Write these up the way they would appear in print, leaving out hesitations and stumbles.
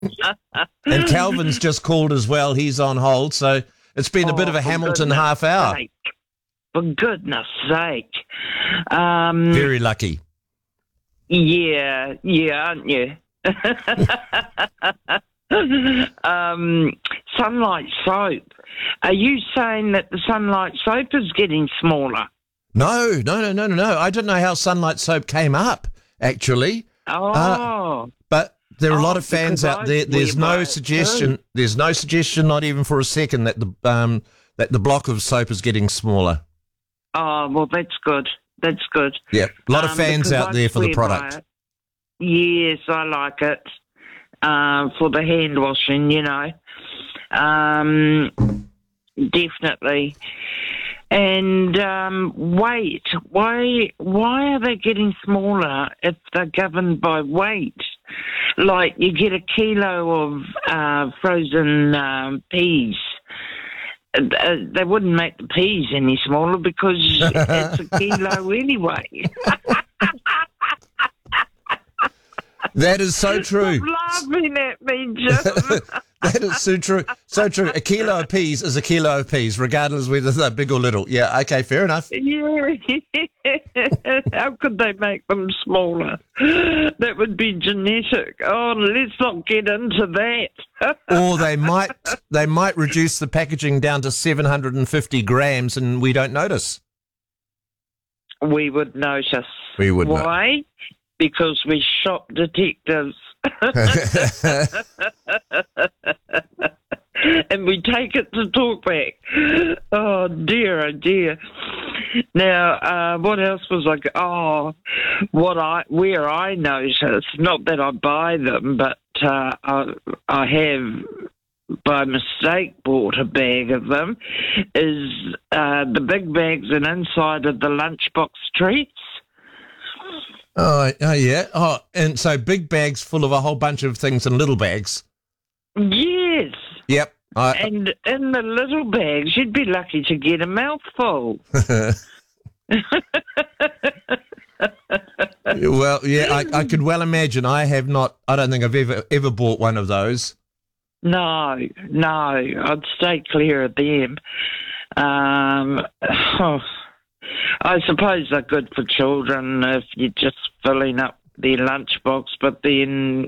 And Calvin's just called as well. He's on hold, so it's been a bit of a Hamilton half hour. For goodness sake. Very lucky. Yeah, aren't you? Sunlight soap. Are you saying that the Sunlight soap is getting smaller? No. I don't know how Sunlight soap came up, actually. But there are a lot of fans out there. There's no suggestion. There's no suggestion, not even for a second, that the block of soap is getting smaller. Oh, well, that's good. That's good. Yeah, a lot of fans out there for the product. Yes, I like it. For the hand washing, definitely. And weight. Why are they getting smaller if they're governed by weight? Like you get a kilo of frozen peas. They wouldn't make the peas any smaller because it's a kilo anyway. That is so true. Stop laughing at me, Jim. That is so true. So true. A kilo of peas is a kilo of peas, regardless whether they're big or little. Yeah, okay, fair enough. Yeah. How could they make them smaller? That would be genetic. Oh, let's not get into that. Or they might reduce the packaging down to 750 grams and we don't notice. We would notice. We would. Why? Because we're shop detectives. And we take it to talkback. Oh dear, oh dear. Now, what else was where I noticed, not that I buy them, but I have by mistake bought a bag of them, is the big bags and inside of the lunchbox treats. Oh, yeah. Oh, and so big bags full of a whole bunch of things in little bags. Yes. Yep. And in the little bags, you'd be lucky to get a mouthful. Well, yeah, I could well imagine. I don't think I've ever bought one of those. No, I'd stay clear of them. I suppose they're good for children if you're just filling up their lunchbox, but then,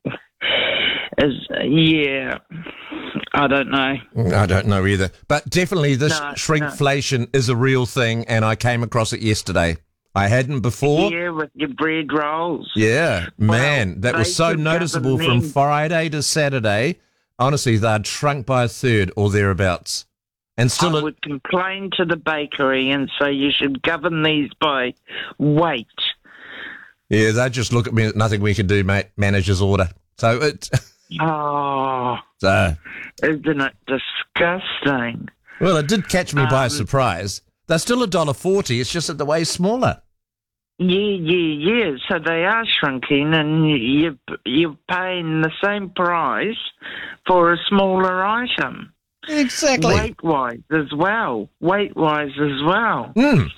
I don't know. I don't know either. But definitely this shrinkflation is a real thing, and I came across it yesterday. I hadn't before. Yeah, with your bread rolls. Yeah, man, that was so noticeable from Friday to Saturday. Honestly, they'd shrunk by a third or thereabouts. And still, I would complain to the bakery and say you should govern these by weight. Yeah, they just look at me. Nothing we can do, mate. Manager's order. So it's. Oh. So. Isn't it disgusting? Well, it did catch me by surprise. They're still $1.40. It's just that the way smaller. Yeah. So they are shrinking, and you're paying the same price for a smaller item. Exactly. Weight-wise as well. Mm.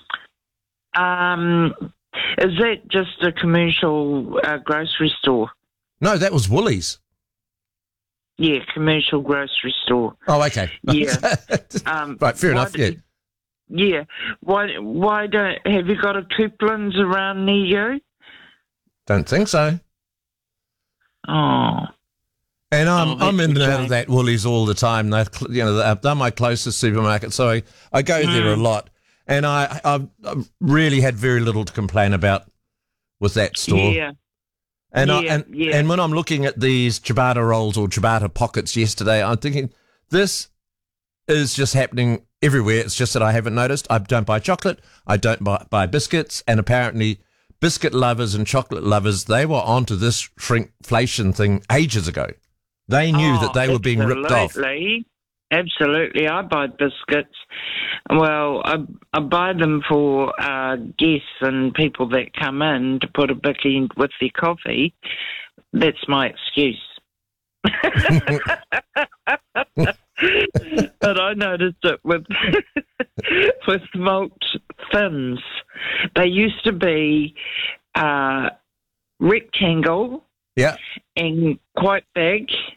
Is that just a commercial grocery store? No, that was Woolies. Yeah, commercial grocery store. Oh, okay. Yeah. Right, fair enough, yeah. Yeah. Why don't... Have you got a Couplan's around near you? Don't think so. Oh... And I'm in and out of that Woolies all the time. They're my closest supermarket, so I go there a lot. And I've really had very little to complain about with that store. Yeah. And when I'm looking at these ciabatta rolls or ciabatta pockets yesterday, I'm thinking this is just happening everywhere. It's just that I haven't noticed. I don't buy chocolate. I don't buy biscuits. And apparently biscuit lovers and chocolate lovers, they were onto this shrinkflation thing ages ago. They knew that they were being ripped off. Absolutely. I buy biscuits. Well, I buy them for guests and people that come in to put a bick in with their coffee. That's my excuse. But I noticed it with malt thins. They used to be rectangle. Yeah. and quite big.